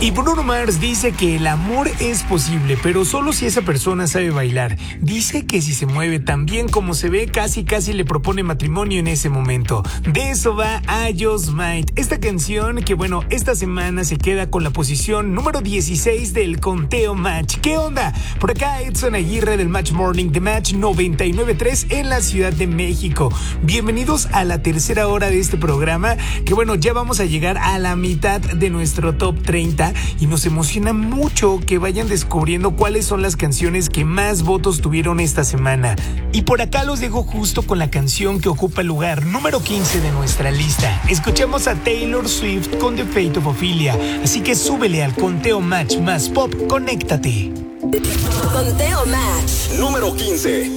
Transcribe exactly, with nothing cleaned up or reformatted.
Y Bruno Mars dice que el amor es posible, pero solo si esa persona sabe bailar. Dice que si se mueve tan bien como se ve, casi casi le propone matrimonio en ese momento. De eso va I Just Might. Esta canción que, bueno, esta semana se queda con la posición número dieciséis del conteo Match. ¿Qué onda? Por acá Edson Aguirre del Match Morning de Match noventa y nueve punto tres en la Ciudad de México. Bienvenidos a la tercera hora de este programa, que bueno, ya vamos a llegar a la mitad de nuestro top treinta y nos emociona mucho que vayan descubriendo cuáles son las canciones que más votos tuvieron esta semana. Y por acá los dejo justo con la canción que ocupa el lugar número quince de nuestra lista. Escuchamos a Taylor Swift con The Fate of Ophelia, así que súbele al conteo Match más pop, conéctate. Conteo Match número quince.